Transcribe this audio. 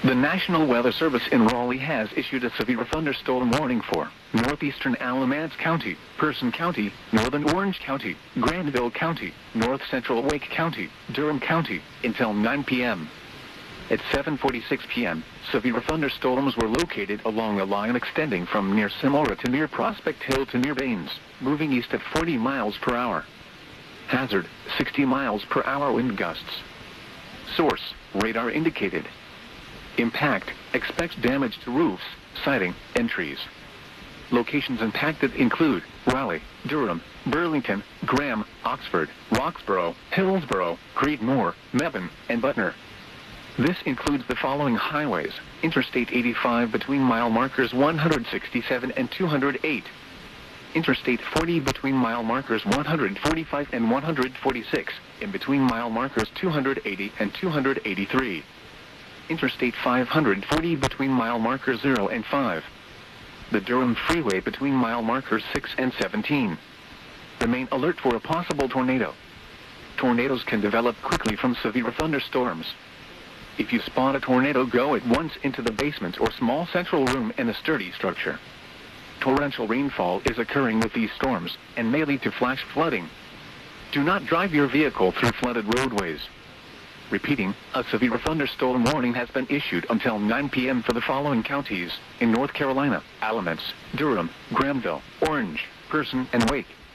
The National Weather Service in Raleigh has issued a severe thunderstorm warning for northeastern Alamance County, Person County, northern Orange County, Granville County, north central Wake County, Durham County, until 9 p.m. At 7:46 p.m., severe thunderstorms were located along a line extending from near Samora to near Prospect Hill to near Baines, moving east at 40 miles per hour. Hazard, 60 miles per hour wind gusts. Source, radar indicated. Impact, expects damage to roofs, siding, and trees. Locations impacted include Raleigh, Durham, Burlington, Graham, Oxford, Roxborough, Hillsborough, Creedmoor, Mebane, and Butner. This includes the following highways: Interstate 85 between mile markers 167 and 208. Interstate 40 between mile markers 145 and 146, in between mile markers 280 and 283. Interstate 540 between mile markers 0 and 5. The Durham Freeway between mile markers 6 and 17. Remain alert for a possible tornado. Tornadoes can develop quickly from severe thunderstorms. If you spot a tornado, go at once into the basement or small central room in a sturdy structure. Torrential rainfall is occurring with these storms and may lead to flash flooding. Do not drive your vehicle through flooded roadways. Repeating, a severe thunderstorm warning has been issued until 9 p.m. for the following counties in North Carolina: Alamance, Durham, Granville, Orange, Person, and Wake.